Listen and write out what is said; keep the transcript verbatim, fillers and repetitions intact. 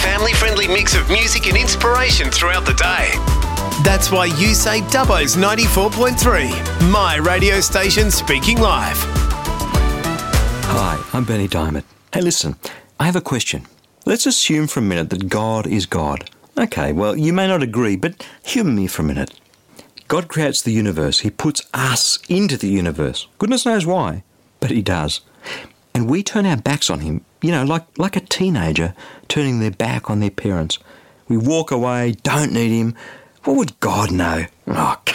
family-friendly mix of music and inspiration throughout the day. That's why you say Dubbo's ninety-four point three, my radio station speaking live. Hi, I'm Benny Diamond. Hey, listen, I have a question. Let's assume for a minute that God is God. Okay, well, you may not agree, but humour me for a minute. God creates the universe. He puts us into the universe. Goodness knows why, but he does. And we turn our backs on him, you know, like, like a teenager turning their back on their parents. We walk away, don't need him. What would God know? Oh,